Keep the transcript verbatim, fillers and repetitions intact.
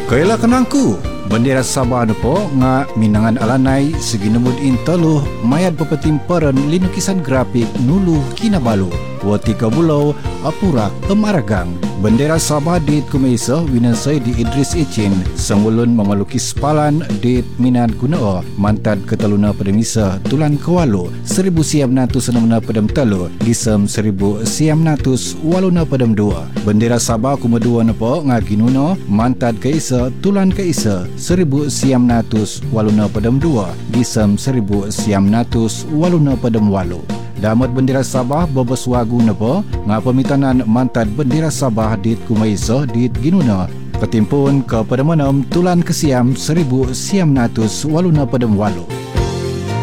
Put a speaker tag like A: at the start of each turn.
A: Kailah kenangku, bendera Sabah nepo nga minangan alanai segi nemud intelu mayat pepetim peren linukisan grafik nulu kinabalu. Wati kabulau apurak emaragang. Bendera Sabah dit kumaisa winasai di Idris Icin sangulun memelukis palan dit minan kunao mantad keteluna pedemisa tulan kewalu seribu siam natus enamna pedem telu gisem seribu siam natus waluna pedem dua. Bendera Sabah kumedua nepo ngaginuno mantad kaisa tulan kaisa seribu siam natus waluna pedem dua gisem seribu siam natus waluna pedem walu. Damat bendera Sabah bobos wagu nepo nga pemitanan mantad bendera Sabah dit kumaisa dit ginuna ketimpun ke pedemanam tulan kesiam seribu siam natus waluna pedem walu.